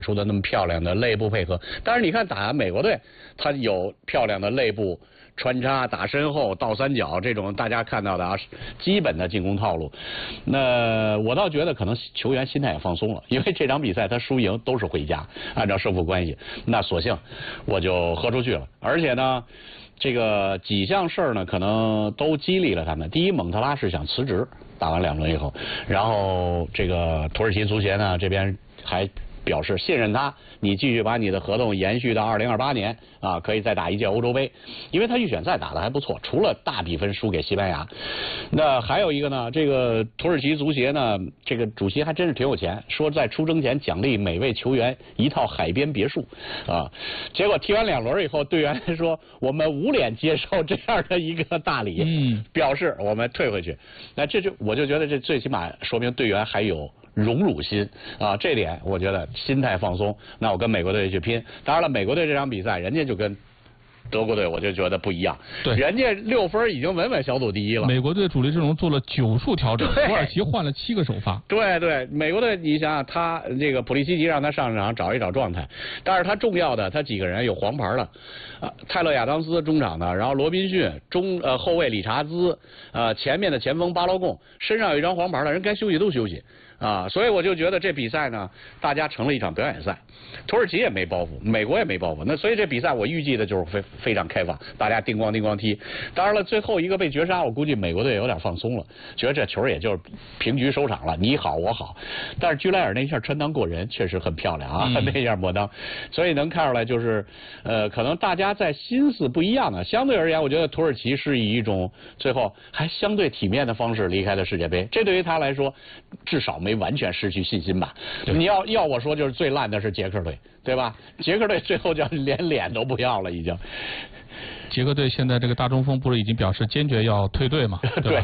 出的那么漂亮的肋部配合。但是你看打美国队，他有漂亮的肋部穿插、打身后、倒三角这种大家看到的基本的进攻套路。那我倒觉得可能球员心态也放松了，因为这场比赛他输赢都是回家，按照胜负关系，那索性我就豁出去了。而且呢，这个几项事儿呢，可能都激励了他们。第一，蒙特拉是想辞职，打完2轮以后，然后这个土耳其足协呢这边还表示信任他，你继续把你的合同延续到2028年啊，可以再打一届欧洲杯，因为他预选赛打得还不错，除了大比分输给西班牙。那还有一个呢，这个土耳其足协呢，这个主席还真是挺有钱，说在出征前奖励每位球员一套海边别墅啊。结果踢完2轮以后，队员说我们无脸接受这样的一个大礼，表示我们退回去。那我就觉得这最起码说明队员还有荣辱心啊，这点我觉得心态放松。那我跟美国队去拼，当然了，美国队这场比赛人家就跟德国队我就觉得不一样， 对， 人家6分已经稳稳小组第一了。 美国队主力阵容做了9处调整，土耳其换了7个首发。 对对，美国队你想想，他这个普利西奇让他上场找一找状态，但是他重要的他几个人有黄牌了，泰勒亚当斯中场的，然后罗宾逊后卫理查兹，前面的前锋巴劳贡身上有一张黄牌了，人该休息都休息。所以我就觉得这比赛呢，大家成了一场表演赛，土耳其也没包袱，美国也没包袱，那所以这比赛我预计的就是非常开放，大家叮咣叮咣踢。当然了，最后一个被绝杀，我估计美国队有点放松了，觉得这球也就是平局收场了，你好我好。但是居莱尔那一下穿裆过人，确实很漂亮啊，那一下抹裆，所以能看出来就是可能大家在心思不一样啊。相对而言，我觉得土耳其是以一种最后还相对体面的方式离开了世界杯，这对于他来说至少没完全失去信心吧。你要我说，就是最烂的是捷克队，对吧？捷克队最后就连脸都不要了，已经。 捷克队现在这个大中锋不是已经表示坚决要退队嘛？对吧？